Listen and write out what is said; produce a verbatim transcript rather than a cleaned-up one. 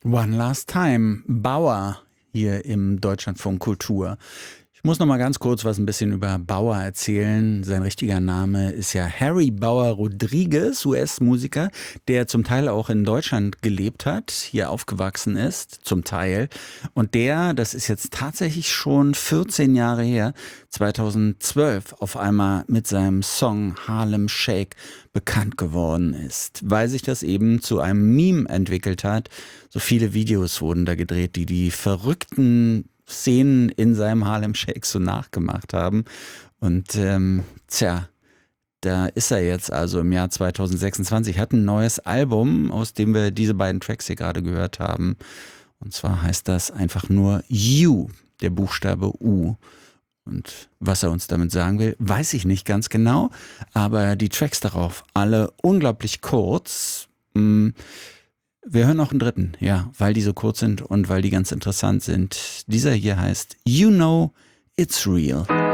One Last Time, Bauer hier im Deutschlandfunk Kultur. Ich muss noch mal ganz kurz was ein bisschen über Bauer erzählen. Sein richtiger Name ist ja Harry Bauer Rodriguez, U S-Musiker, der zum Teil auch in Deutschland gelebt hat, hier aufgewachsen ist, zum Teil. Und der, das ist jetzt tatsächlich schon vierzehn Jahre her, zweitausendzwölf auf einmal mit seinem Song Harlem Shake bekannt geworden ist, weil sich das eben zu einem Meme entwickelt hat. So viele Videos wurden da gedreht, die die verrückten Szenen in seinem Harlem Shake so nachgemacht haben. Und ähm, tja, da ist er jetzt also im Jahr zweitausendsechsundzwanzig, hat ein neues Album, aus dem wir diese beiden Tracks hier gerade gehört haben. Und zwar heißt das einfach nur U, der Buchstabe U. Und was er uns damit sagen will, weiß ich nicht ganz genau, aber die Tracks darauf, alle unglaublich kurz. Wir hören noch einen dritten, ja, weil die so kurz sind und weil die ganz interessant sind. Dieser hier heißt You Know It's Real.